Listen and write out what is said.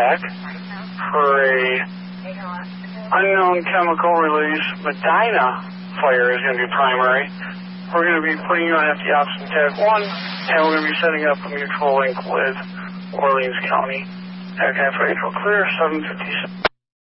back for a unknown chemical release Medina fire is going to be primary. We're going to be putting you on FD Ops in Tag 1, and we're going to be setting up a mutual link with Orleans County. Tag 9 for April clear, 757.